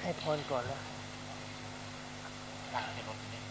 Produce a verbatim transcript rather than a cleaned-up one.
ให้พรก่อนแล้วอ่าให้รถเนี่ย